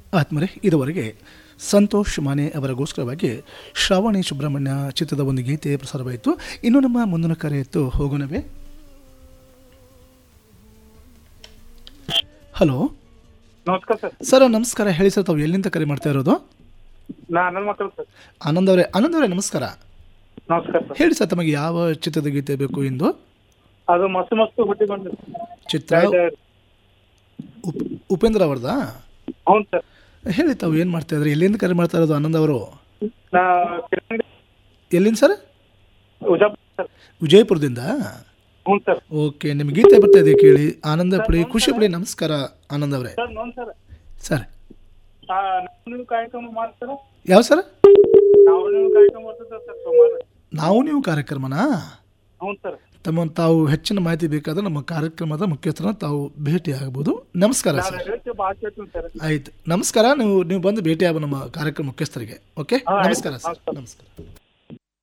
ಆತ್ಮರೆ ಇದುವರೆಗೆ ಸಂತೋಷ್ ಮಾನೆ ಅವರಿಗೋಸ್ಕರವಾಗಿ ಶ್ರಾವಣಿ ಸುಬ್ರಹ್ಮಣ್ಯ ಚಿತ್ರದ ಒಂದು ಗೀತೆ ಪ್ರಸಾರವಾಯಿತು. ಇನ್ನು ನಮ್ಮ ಮುಂದಿನ ಕರೆ ಇತ್ತು, ಹೋಗೋಣವೇ. ಹಲೋ, ನಮಸ್ಕಾರ ಸರ್. ಸರ್ ನಮಸ್ಕಾರ. ಹೇಳಿ ಸರ್, ತಾವು ಎಲ್ಲಿಂದ ಕರೆ ಮಾಡ್ತಾ ಇರೋದು? ನನ್ನ ಮಕ್ಕಳು ಸರ್. ಆನಂದ್ ಅವರೇ ನಮಸ್ಕಾರ. ನಮಸ್ಕಾರ ಸರ್. ಹೇಳಿ ಸರ್, ತಮಗೆ ಯಾವ ಚಿತ್ರದ ಗೀತೆ ಬೇಕು ಇಂದು? ಅದು ಮಸ್ತ್ ಮಸ್ತ್ ಹುಟ್ಟಿಕೊಂಡು ಚಿತ್ರ ಉಪೇಂದ್ರ ಅವ್ರದಾ? ಹೌದು ಸರ್. ಹೇಳಿ, ತಾವು ಏನು ಮಾಡ್ತಾ ಇದ್ರಿ? ಎಲ್ಲಿಂದ ಕರೆ ಮಾಡ್ತಾ ಇರೋದು ಆನಂದ್ ಅವರು? ನಾ ಎಲ್ಲಿಂದ ಸರ್? ಸರ್. ವಿಜಯಪುರದಿಂದ? ಹ್ಞೂ ಸರ್. ಓಕೆ, ನಿಮ್ಗೆ ಗೀತೆ ಬರ್ತಾ ಇದೆ, ಕೇಳಿ. ಆನಂದ ಪಡಿ, ಖುಷಿ ಪಡಿ. ನಮಸ್ಕಾರ ಆನಂದ್ ಅವರೇ. Sir non sir. ಸರ್ ನೀವು ಕಾರ್ಯಕ್ರಮ ಮಾಡ್ತಾರ? ಯಾವ ಸರ್? ನೀವು ಕಾರ್ಯಕ್ರಮ ಮಾಡ್ತಾರೆ ಸರ್ ಸೋಮವಾರ. ನೀವು ಕಾರ್ಯಕ್ರಮನಾ? ಹ್ಞೂ ಸರ್. ತಾವು ಹೆಚ್ಚಿನ ಮಾಹಿತಿ ಬೇಕಾದ್ರೆ ನಮ್ಮ ಕಾರ್ಯಕ್ರಮದ ಮುಖ್ಯಸ್ಥರನ್ನ ತಾವು ಭೇಟಿ ಆಗ್ಬೋದು. ನಮಸ್ಕಾರ ಸರ್. ಆಯ್ತು, ನಮಸ್ಕಾರ. ನೀವು ಬಂದು ಭೇಟಿ ಆಗ ನಮ್ಮ ಕಾರ್ಯಕ್ರಮ ಮುಖ್ಯಸ್ಥರಿಗೆ. ಓಕೆ, ನಮಸ್ಕಾರ ಸರ್. ನಮಸ್ಕಾರ.